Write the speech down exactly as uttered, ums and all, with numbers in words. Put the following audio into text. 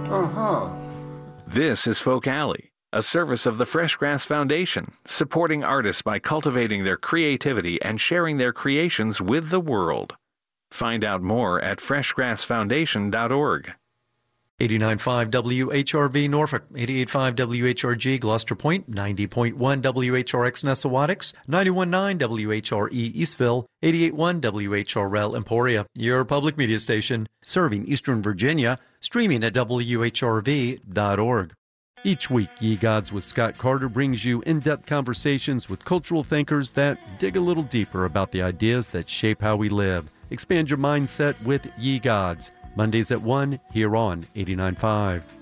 Uh-huh. This is Folk Alley, a service of the Fresh Grass Foundation, supporting artists by cultivating their creativity and sharing their creations with the world. Find out more at fresh grass foundation dot org. eighty-nine point five W H R V Norfolk, eighty-eight point five W H R G Gloucester Point, ninety point one W H R X Nessawadox, ninety-one point nine W H R E Eastville, eighty-eight point one W H R L Emporia, your public media station, serving Eastern Virginia, streaming at W H R V dot org. Each week, Ye Gods with Scott Carter brings you in-depth conversations with cultural thinkers that dig a little deeper about the ideas that shape how we live. Expand your mindset with Ye Gods. Mondays at one here on eighty-nine point five.